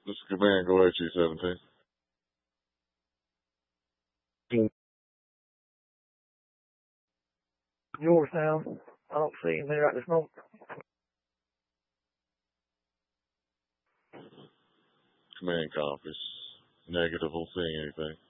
This is Command, go ahead, G17. Yorktown. I don't see him there at this moment. Command copies. Negative, don't see anything.